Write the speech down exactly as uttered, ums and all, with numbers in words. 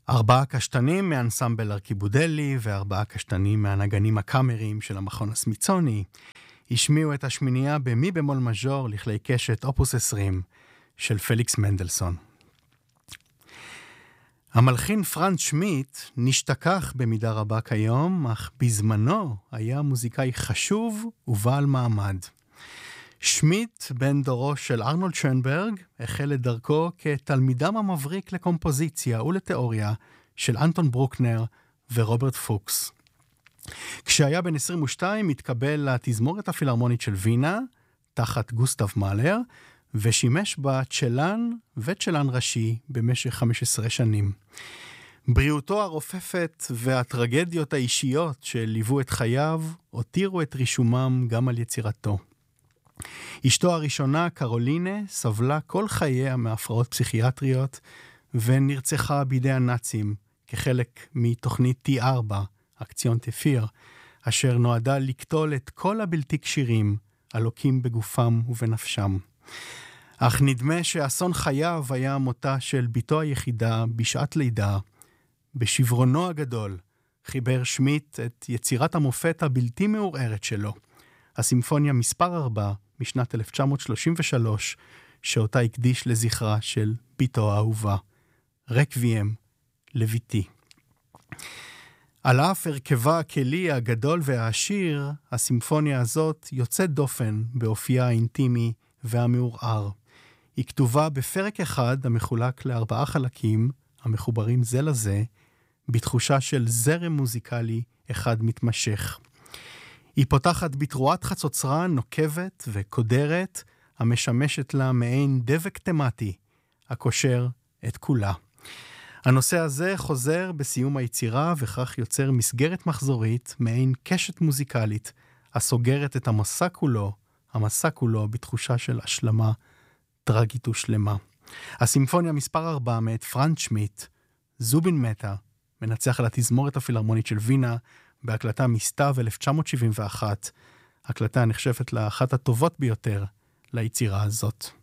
ארבעה קשתנים מאנסמבל ארקיבודלי וארבעה קשתנים מהנגנים הקאמריים של המכון הסמיצוני השמיעו את השמינייה במי במול מז'ור לכלי קשת אופוס עשרים של פליקס מנדלסון. המלחין פרנץ שמיט נשתכח במידה רבה כיום, אך בזמנו היה מוזיקאי חשוב ובעל מעמד. שמיט, בן דורו של ארנולד שוינברג, החל את דרכו כתלמידם המבריק לקומפוזיציה ולתיאוריה של אנטון ברוקנר ורוברט פוקס. כשהיה בן עשרים ושתיים התקבל לתזמורת הפילהרמונית של וינה, תחת גוסטב מאלר, ושימש בה צ'לן וצ'לן ראשי במשך חמש עשרה שנים. בריאותו הרופפת והטרגדיות האישיות שליוו את חייו, הותירו את רישומם גם על יצירתו. אשתו הראשונה, קרולינה, סבלה כל חייה מהפרעות פסיכיאטריות, ונרצחה בידי הנאצים כחלק מתוכנית טי ארבע, אקציון תפיר, אשר נועדה לקטול את כל הבלתי קשירים, הלוקים בגופם ובנפשם. אך נדמה שאסון חייו היה מותה של ביתו היחידה בשעת לידה. בשברונו הגדול חיבר שמיט את יצירת המופת הבלתי מעורערת שלו, הסימפוניה מספר ארבע משנת אלף תשע מאות שלושים ושלוש, שאותה הקדיש לזכרה של ביתו האהובה, רקוויאם לביתי. על אף הרכבה הכלי הגדול והעשיר, הסימפוניה הזאת יוצאת דופן באופייה האינטימי והמעורער. היא כתובה בפרק אחד המחולק לארבעה חלקים, המחוברים זה לזה, בתחושה של זרם מוזיקלי אחד מתמשך. היא פותחת בתרועת חצוצרה נוקבת וקודרת, המשמשת לה מעין דבק תמטי, הקושר את כולה. הנושא הזה חוזר בסיום היצירה, וכך יוצר מסגרת מחזורית, מעין קשת מוזיקלית, הסוגרת את המסע כולו, המסע כולו בתחושה של השלמה טרגית ושלמה. הסימפוניה מספר ארבע מאת פרנץ שמיט, זובין מטה, מנצח על התזמורת הפילהרמונית של וינה, בהקלטה מסתיו אלף תשע מאות שבעים ואחת, הקלטה נחשבת לאחת הטובות ביותר ליצירה הזאת.